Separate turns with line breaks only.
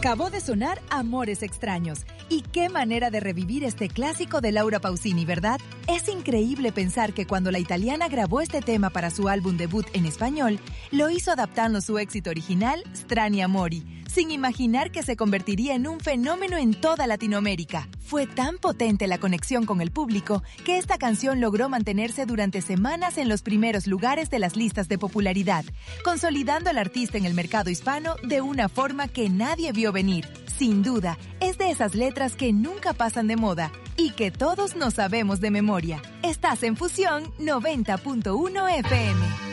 Acabó de sonar Amores Extraños. Y qué manera de revivir este clásico de Laura Pausini, ¿verdad? Es increíble pensar que cuando la italiana grabó este tema para su álbum debut en español, lo hizo adaptando su éxito original, Strani Amori, sin imaginar que se convertiría en un fenómeno en toda Latinoamérica. Fue tan potente la conexión con el público que esta canción logró mantenerse durante semanas en los primeros lugares de las listas de popularidad, consolidando al artista en el mercado hispano de una forma que nadie vio venir. Sin duda, es de esas letras que nunca pasan de moda y que todos nos sabemos de memoria. Estás en Fusión 90.1 FM.